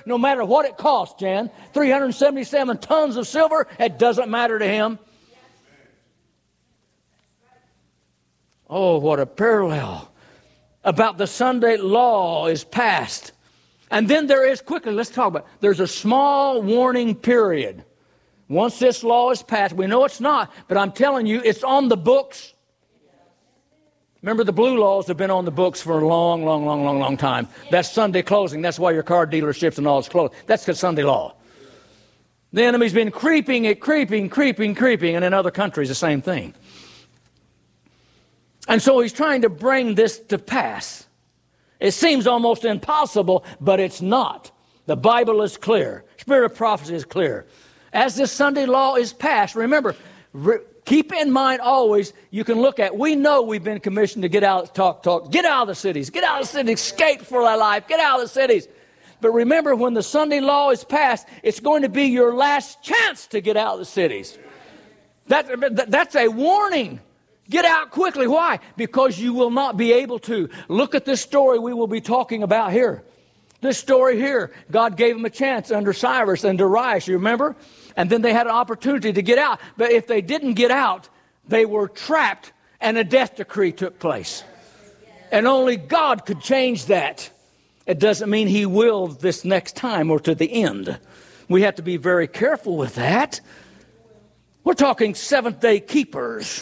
no matter what it costs, Jan. 377 tons of silver, it doesn't matter to him. Oh, what a parallel. About the Sunday law is passed. And then there is, quickly, let's talk about it. There's a small warning period. Once this law is passed, we know it's not, but I'm telling you, it's on the books. Remember, the blue laws have been on the books for a long time. That's Sunday closing. That's why your car dealerships and all is closed. That's the Sunday law. The enemy's been creeping, and in other countries, the same thing. And so he's trying to bring this to pass. It seems almost impossible, but it's not. The Bible is clear. Spirit of prophecy is clear. As this Sunday law is passed, remember, keep in mind always, you can look at, we know we've been commissioned to get out, talk, get out of the cities, escape for thy life, get out of the cities. But remember, when the Sunday law is passed, it's going to be your last chance to get out of the cities. That's a warning. Get out quickly. Why? Because you will not be able to. Look at this story we will be talking about here. This story here, God gave them a chance under Cyrus and Darius, you remember? And then they had an opportunity to get out. But if they didn't get out, they were trapped and a death decree took place. And only God could change that. It doesn't mean he will this next time or to the end. We have to be very careful with that. We're talking Seventh-day keepers.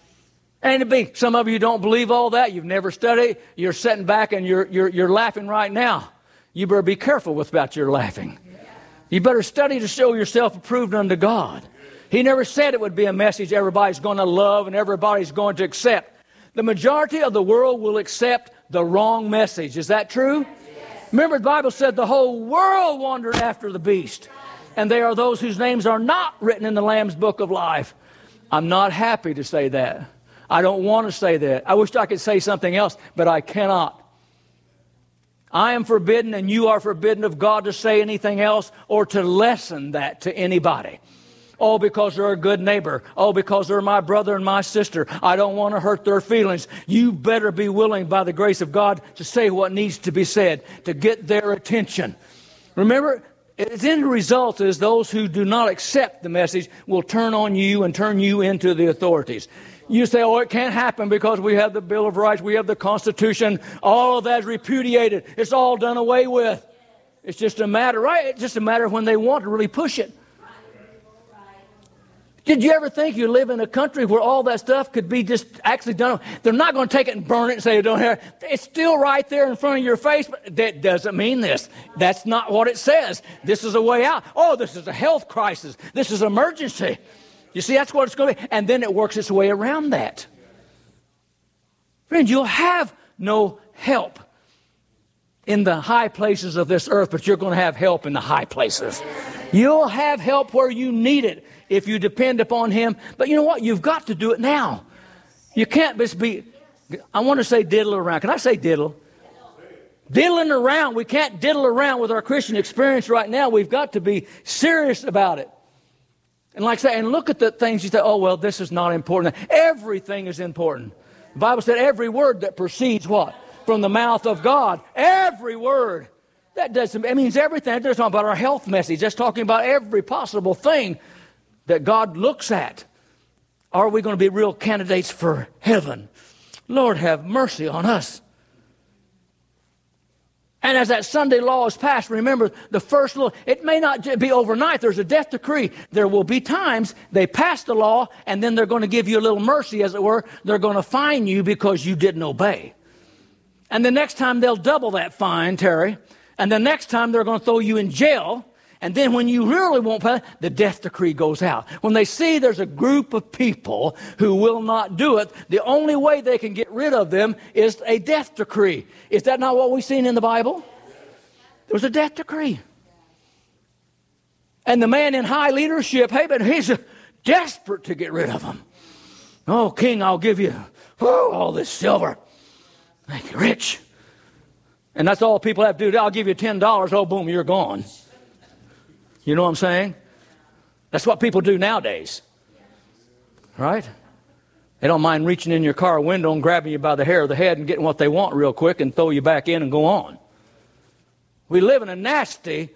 And some of you don't believe all that. You've never studied. You're sitting back and you're laughing right now. You better be careful about your laughing. You better study to show yourself approved unto God. He never said it would be a message everybody's going to love and everybody's going to accept. The majority of the world will accept the wrong message. Is that true? Yes. Remember, the Bible said the whole world wandered after the beast. And they are those whose names are not written in the Lamb's book of life. I'm not happy to say that. I don't want to say that. I wish I could say something else, but I cannot. I am forbidden and you are forbidden of God to say anything else or to lessen that to anybody. Oh, because they're a good neighbor. Oh, because they're my brother and my sister. I don't want to hurt their feelings. You better be willing by the grace of God to say what needs to be said to get their attention. Remember, its end result is those who do not accept the message will turn on you and turn you into the authorities. You say, oh, it can't happen because we have the Bill of Rights, we have the Constitution, all of that is repudiated. It's all done away with. It's just a matter, right? It's just a matter of when they want to really push it. Did you ever think you live in a country where all that stuff could be just actually done? They're not going to take it and burn it and say, don't have. It's still right there in front of your face, but that doesn't mean this. That's not what it says. This is a way out. Oh, this is a health crisis. This is emergency. You see, that's what it's going to be. And then it works its way around that. Friends, you'll have no help in the high places of this earth, but you're going to have help in the high places. You'll have help where you need it if you depend upon him. But you know what? You've got to do it now. You can't just be, I want to say diddle around. Can I say diddle? Diddling around. We can't diddle around with our Christian experience right now. We've got to be serious about it. And like I say, and look at the things you say, oh, well, this is not important. Everything is important. The Bible said every word that proceeds what? From the mouth of God. Every word. That doesn't, it means everything. That doesn't talk about our health message. That's talking about every possible thing that God looks at. Are we going to be real candidates for heaven? Lord, have mercy on us. And as that Sunday law is passed, remember the first law, it may not be overnight. There's a death decree. There will be times they pass the law and then they're going to give you a little mercy, as it were. They're going to fine you because you didn't obey. And the next time they'll double that fine, Terry. And the next time they're going to throw you in jail. And then when you really won't pay, the death decree goes out. When they see there's a group of people who will not do it, the only way they can get rid of them is a death decree. Is that not what we've seen in the Bible? There was a death decree. And the man in high leadership, hey, but he's desperate to get rid of them. Oh, king, I'll give you all this silver. Make you rich. And that's all people have to do. I'll give you $10. Oh, boom, you're gone. You know what I'm saying? That's what people do nowadays. Right? They don't mind reaching in your car window and grabbing you by the hair of the head and getting what they want real quick and throw you back in and go on. We live in a nasty